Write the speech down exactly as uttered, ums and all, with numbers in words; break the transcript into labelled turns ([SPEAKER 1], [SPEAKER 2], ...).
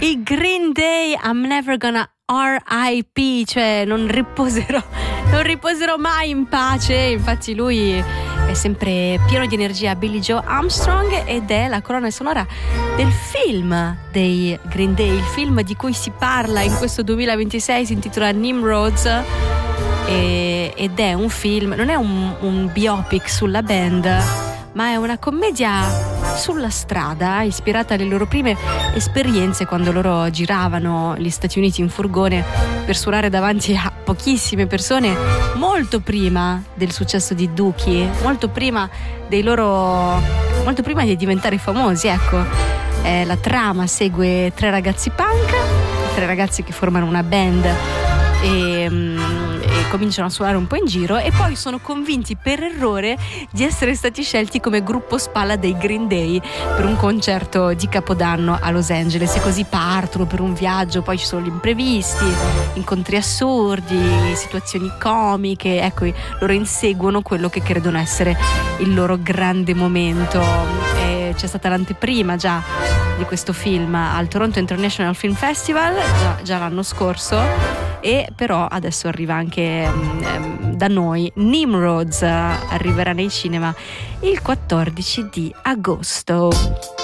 [SPEAKER 1] I Green Day, I'm never gonna R I P, cioè non riposerò, non riposerò mai in pace. Infatti lui è sempre pieno di energia, Billie Joe Armstrong, ed è la colonna sonora del film dei Green Day, il film di cui si parla in questo duemilaventisei, si intitola Nimrods, e, ed è un film, non è un, un biopic sulla band, ma è una commedia sulla strada ispirata alle loro prime esperienze quando loro giravano gli Stati Uniti in furgone per suonare davanti a pochissime persone, molto prima del successo di Dookie, molto prima dei loro molto prima di diventare famosi, ecco. Eh, la trama segue tre ragazzi punk, tre ragazzi che formano una band e, e cominciano a suonare un po' in giro, e poi sono convinti per errore di essere stati scelti come gruppo spalla dei Green Day per un concerto di Capodanno a Los Angeles, e così partono per un viaggio. Poi ci sono gli imprevisti, incontri assurdi, situazioni comiche, ecco, loro inseguono quello che credono essere il loro grande momento. E c'è stata l'anteprima già di questo film al Toronto International Film Festival già, già l'anno scorso, e però adesso arriva anche um, da noi. Nimrods arriverà nei cinema il quattordici di agosto.